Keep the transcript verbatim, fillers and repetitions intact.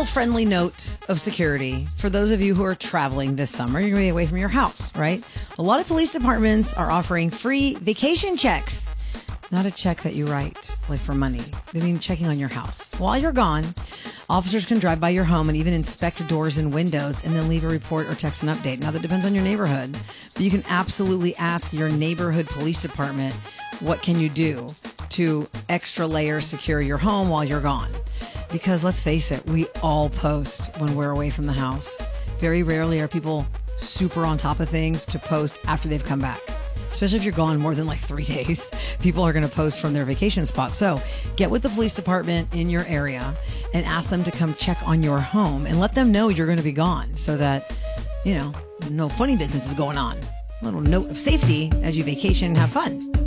little friendly note of security for those of you who are traveling this summer. You're going to be away from your house, right? A lot of police departments are offering free vacation checks. Not a check that you write, like for money. They mean checking on your house. While you're gone, officers can drive by your home and even inspect doors and windows and then leave a report or text an update. Now, that depends on your neighborhood, but you can absolutely ask your neighborhood police department, what can you do to extra layer secure your home while you're gone? Because let's face it, we all post when we're away from the house. Very rarely are people super on top of things to post after they've come back. Especially if you're gone more than like three days, people are going to post from their vacation spot. So get with the police department in your area and ask them to come check on your home and let them know you're going to be gone so that, you know, no funny business is going on. A little note of safety as you vacation and have fun.